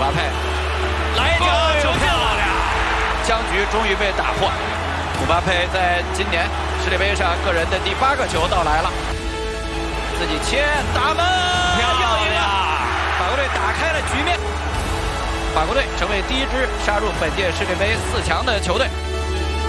巴佩来一脚球进了，僵局终于被打破。姆巴佩在今年世界杯上个人的第8个球到来了，自己切打门，要赢了！法国队打开了局面，法国队成为第一支杀入本届世界杯4强的球队。